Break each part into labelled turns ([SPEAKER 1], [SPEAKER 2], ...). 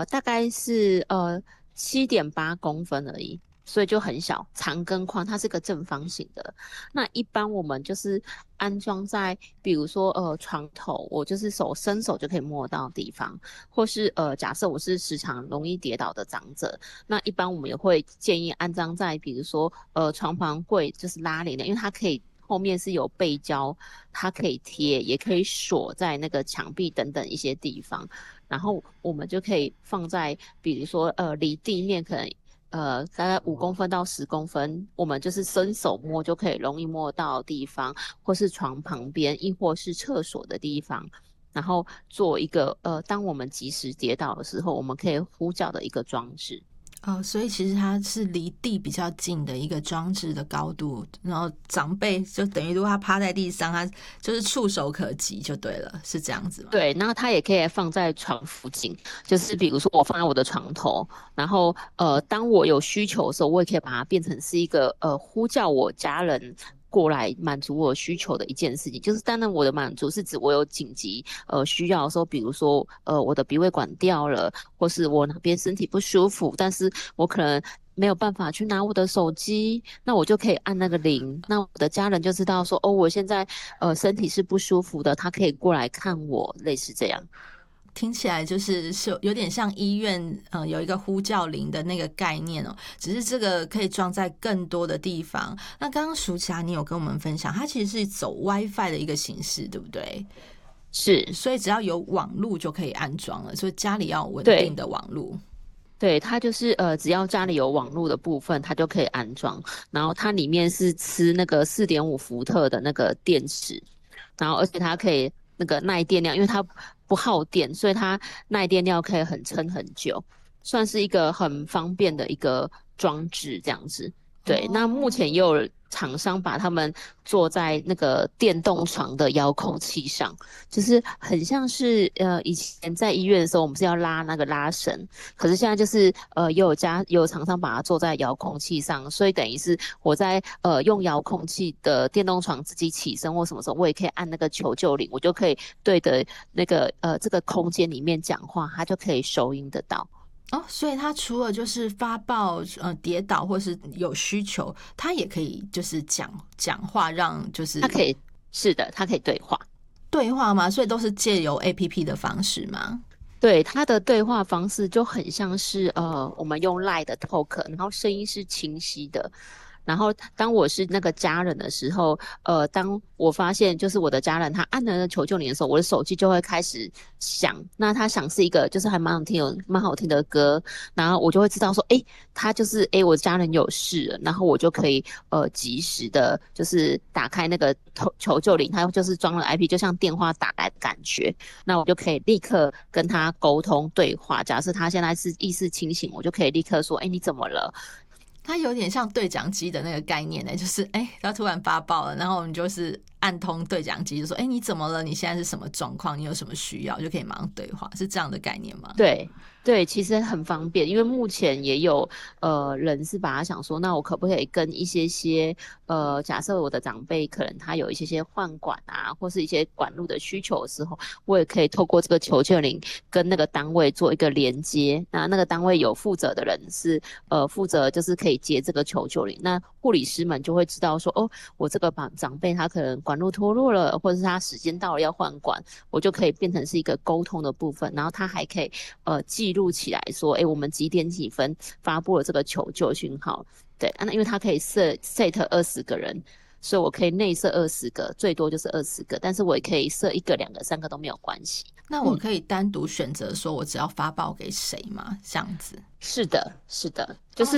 [SPEAKER 1] 大概是7.8公分而已，所以就很小，长跟宽它是个正方形的。那一般我们就是安装在比如说床头，我就是伸手就可以摸到的地方，或是假设我是时常容易跌倒的长者，那一般我们也会建议安装在比如说床旁柜，就是拉帘的，因为它可以后面是有背胶，它可以贴，也可以锁在那个墙壁等等一些地方。然后我们就可以放在比如说离地面可能大概5公分到10公分，我们就是伸手摸就可以容易摸到的地方，或是床旁边，亦或是厕所的地方，然后做一个当我们及时跌倒的时候，我们可以呼叫的一个装置。
[SPEAKER 2] 所以其实它是离地比较近的一个装置的高度，然后长辈就等于如果他趴在地上，他就是触手可及就对了，是这样子吗？
[SPEAKER 1] 对，那它也可以放在床附近，就是比如说我放在我的床头，然后当我有需求的时候，我也可以把它变成是一个呼叫我家人过来满足我需求的一件事情。就是当然我的满足是指我有紧急需要的时候，比如说我的鼻胃管掉了，或是我哪边身体不舒服，但是我可能没有办法去拿我的手机，那我就可以按那个铃，那我的家人就知道说，哦，我现在身体是不舒服的，他可以过来看我，类似这样。
[SPEAKER 2] 听起来就是有点像医院有一个呼叫铃的那个概念哦，只是这个可以装在更多的地方。那刚刚舒淇你有跟我们分享，它其实是走 WiFi 的一个形式，对不对？
[SPEAKER 1] 是，
[SPEAKER 2] 所以只要有网路就可以安装了，所以家里要有稳定
[SPEAKER 1] 对。
[SPEAKER 2] 的网路。
[SPEAKER 1] 对，它就是只要家里有网络的部分，它就可以安装。然后它里面是吃那个4.5伏特的那个电池，然后而且它可以那个耐电量，因为它不耗电，所以它耐电量可以很撑很久，算是一个很方便的一个装置这样子。对，那目
[SPEAKER 2] 哦，
[SPEAKER 1] 前也有厂商把它们做在那个电动床的遥控器上，就是很像是以前在医院的时候，我们是要拉那个拉绳，可是现在就是也有厂商把它做在遥控器上，所以等于是我在用遥控器的电动床自己起身或什么时候，我也可以按那个求救铃，我就可以对着那个这个空间里面讲话，它就可以收音得到。
[SPEAKER 2] 所以他除了就是发报跌倒或是有需求，他也可以就是讲话，让就是
[SPEAKER 1] 它可以，是的，它可以对话。
[SPEAKER 2] 对话吗？所以都是借由 APP 的方式吗？
[SPEAKER 1] 对，它的对话方式就很像是我们用 Line 的 Talk，然后声音是清晰的。然后当我是那个家人的时候，当我发现就是我的家人他按了那求救铃的时候，我的手机就会开始响。那他响是一个就是还蛮好听的歌，然后我就会知道说，诶，他就是我家人有事了，然后我就可以及时的，就是打开那个求救铃，它就是装了 IP，就像电话打来的感觉。那我就可以立刻跟他沟通对话。假设他现在是意识清醒，我就可以立刻说：“哎，你怎么了？”
[SPEAKER 2] 它有点像对讲机的那个概念呢，就是它突然发报了，然后我们就是按通对讲机，就说你怎么了？你现在是什么状况？你有什么需要？就可以马上对话，是这样的概念吗？
[SPEAKER 1] 对对，其实很方便，因为目前也有人是把他想说，那我可不可以跟一些假设我的长辈可能他有一些换管啊，或是一些管路的需求的时候，我也可以透过这个求救铃跟那个单位做一个连接。那个单位有负责的人是负责就是可以接这个求救铃，那护理师们就会知道说，哦，我这个长辈他可能管路脱落了，或者是他时间到了要换管，我就可以变成是一个沟通的部分，然后他还可以记录起来说，我们几点几分发布了这个求救讯号。对，那因为它可以set 20个人，所以我可以内设20个，最多就是20个，但是我也可以设1个、2个、3个都没有关系。
[SPEAKER 2] 那我可以单独选择说我只要发报给谁吗？这样子。
[SPEAKER 1] 是的，是的，就是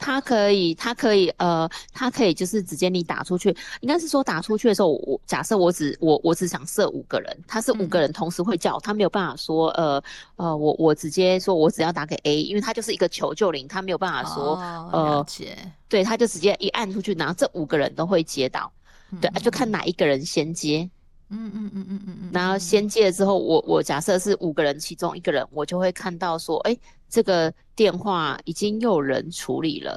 [SPEAKER 1] 他可以就是直接你打出去，应该是说打出去的时候，假设我只想设5个人，他是5个人同时会叫，他没有办法说我直接说我只要打给 A，因为他就是一个求救铃，他没有办法说
[SPEAKER 2] 了解。
[SPEAKER 1] 对，他就直接一按出去，然后这5个人都会接到，对，就看哪一个人先接。然后先接了之后，我假设是5个人，其中1个人，我就会看到说，这个电话已经有人处理了。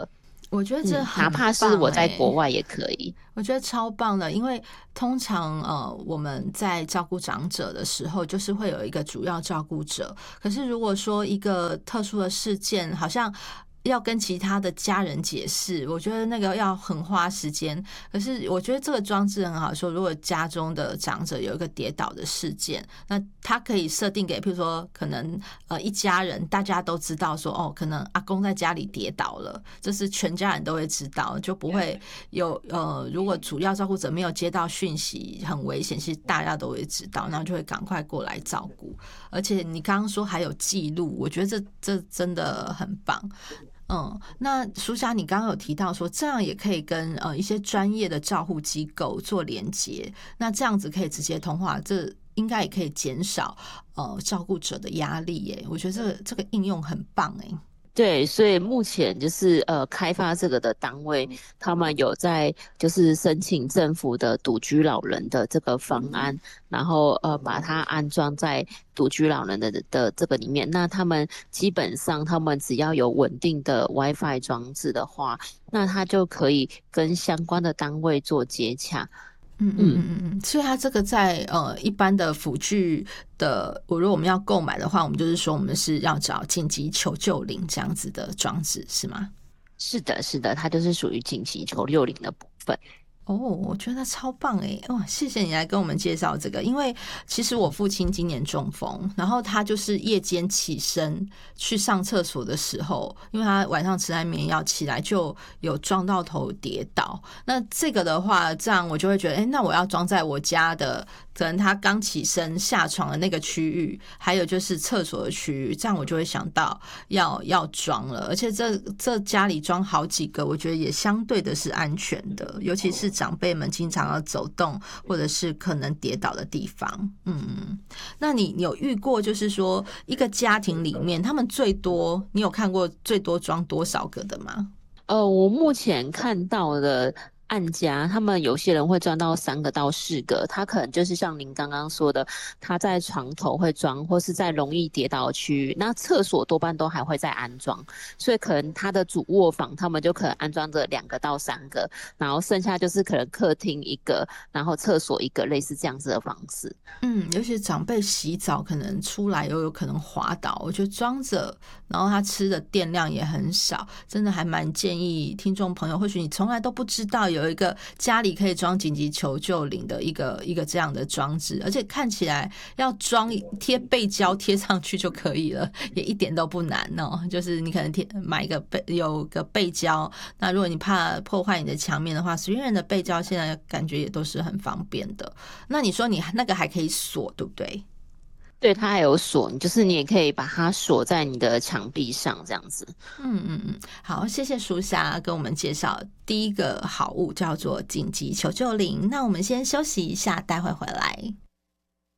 [SPEAKER 2] 我觉得这很
[SPEAKER 1] 哪怕是
[SPEAKER 2] 棒
[SPEAKER 1] 我在国外也可以。
[SPEAKER 2] 我觉得超棒的，因为通常我们在照顾长者的时候，就是会有一个主要照顾者。可是如果说一个特殊的事件，好像要跟其他的家人解释，我觉得那个要很花时间。可是我觉得这个装置很好，说如果家中的长者有一个跌倒的事件，那他可以设定给，譬如说可能一家人大家都知道说，哦，可能阿公在家里跌倒了，这是全家人都会知道，就不会有如果主要照顾者没有接到讯息很危险，其实大家都会知道，然后就会赶快过来照顾。而且你刚刚说还有记录，我觉得这真的很棒。那淑霞，你刚刚有提到说，这样也可以跟一些专业的照护机构做连接，那这样子可以直接通话，这应该也可以减少照顾者的压力耶。我觉得这个应用很棒哎。
[SPEAKER 1] 对，所以目前就是开发这个的单位，他们有在就是申请政府的独居老人的这个方案，然后把它安装在独居老人的这个里面。那他们基本上他们只要有稳定的 WiFi 装置的话，那他就可以跟相关的单位做接洽。
[SPEAKER 2] 所以它这个在一般的辅具的，如果我们要购买的话，我们就是说我们是要找紧急求救铃这样子的装置，是吗？
[SPEAKER 1] 是的，是的，它就是属于紧急求救铃的部分。
[SPEAKER 2] 我觉得超棒诶！哇，谢谢你来跟我们介绍这个。因为其实我父亲今年中风，然后他就是夜间起身去上厕所的时候，因为他晚上吃安眠药起来就有撞到头跌倒。那这个的话，这样我就会觉得，那我要装在我家的，可能他刚起身下床的那个区域，还有就是厕所的区域，这样我就会想到要装了。而且这家里装好几个，我觉得也相对的是安全的，尤其是长辈们经常要走动或者是可能跌倒的地方。那你有遇过就是说一个家庭里面他们最多，你有看过最多装多少个的吗？
[SPEAKER 1] 我目前看到的案家，他们有些人会装到3个到4个，他可能就是像您刚刚说的，他在床头会装，或是在容易跌倒的区域，那厕所多半都还会再安装，所以可能他的主卧房他们就可能安装着2个到3个，然后剩下就是可能客厅1个，然后厕所1个，类似这样子的方式。
[SPEAKER 2] 尤其长辈洗澡可能出来又有可能滑倒，我觉得装着，然后他吃的电量也很少，真的还蛮建议听众朋友，或许你从来都不知道有一个家里可以装紧急求救铃的一个这样的装置，而且看起来要装贴背胶贴上去就可以了，也一点都不难哦。就是你可能买有个背胶，那如果你怕破坏你的墙面的话，随缘的背胶现在感觉也都是很方便的。那你说你那个还可以锁，对不对？
[SPEAKER 1] 对，它还有锁，就是你也可以把它锁在你的墙壁上，这样子。
[SPEAKER 2] 好，谢谢淑霞跟我们介绍第一个好物叫做紧急求救铃。那我们先休息一下，待会回来。